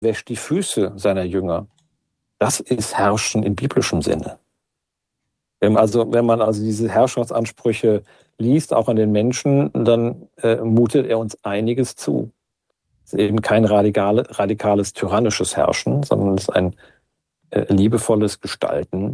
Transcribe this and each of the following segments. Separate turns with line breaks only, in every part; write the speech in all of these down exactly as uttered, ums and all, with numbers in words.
wäscht die Füße seiner Jünger. Das ist Herrschen im biblischen Sinne. Wenn, also, wenn man also diese Herrschaftsansprüche liest, auch an den Menschen, dann äh, mutet er uns einiges zu. Es ist eben kein radikale, radikales, tyrannisches Herrschen, sondern es ist ein äh, liebevolles Gestalten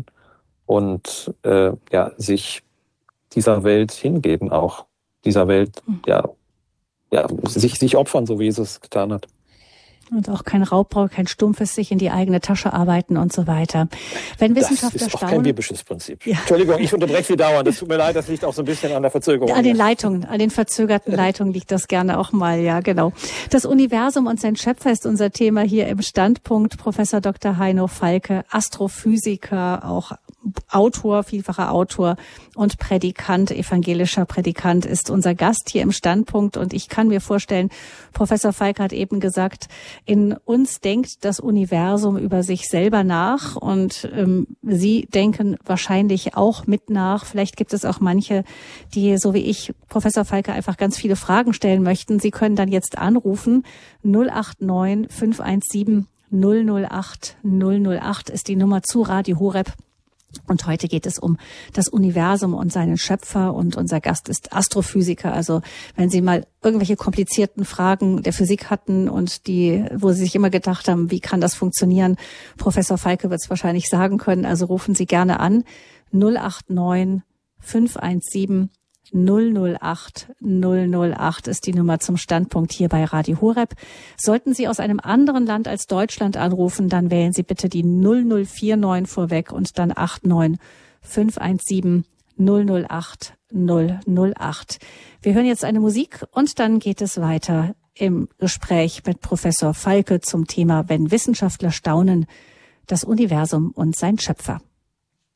und äh, ja, sich dieser Welt hingeben auch. Dieser Welt, ja, ja, sich, sich opfern, so wie Jesus getan hat.
Und auch kein Raubbau, kein stumpfes sich in die eigene Tasche arbeiten und so weiter. Wenn Wissenschaftler
das ist auch
staunen,
kein biblisches Prinzip.
Ja.
Entschuldigung, ich unterbreche Sie dauernd. Das tut mir leid, das liegt auch so ein bisschen an der Verzögerung.
An den Leitungen, an den verzögerten Leitungen liegt das gerne auch mal, ja, genau. Das Universum und sein Schöpfer ist unser Thema hier im Standpunkt. Professor Doktor Heino Falke, Astrophysiker, auch Autor, vielfacher Autor und Prädikant, evangelischer Prädikant, ist unser Gast hier im Standpunkt. Und ich kann mir vorstellen, Professor Falke hat eben gesagt, in uns denkt das Universum über sich selber nach und ähm, Sie denken wahrscheinlich auch mit nach. Vielleicht gibt es auch manche, die, so wie ich, Professor Falke, einfach ganz viele Fragen stellen möchten. Sie können dann jetzt anrufen. null acht neun fünf eins sieben null null acht null null acht ist die Nummer zu Radio Horeb. Und heute geht es um das Universum und seinen Schöpfer und unser Gast ist Astrophysiker. Also wenn Sie mal irgendwelche komplizierten Fragen der Physik hatten und die, wo Sie sich immer gedacht haben, wie kann das funktionieren, Professor Falke wird es wahrscheinlich sagen können. Also rufen Sie gerne an. null acht neun fünf eins sieben null null acht null null acht ist die Nummer zum Standpunkt hier bei Radio Horeb. Sollten Sie aus einem anderen Land als Deutschland anrufen, dann wählen Sie bitte die null null vier neun vorweg und dann acht neun fünf eins sieben null null acht null null acht. Wir hören jetzt eine Musik und dann geht es weiter im Gespräch mit Professor Falke zum Thema Wenn Wissenschaftler staunen, das Universum und sein Schöpfer.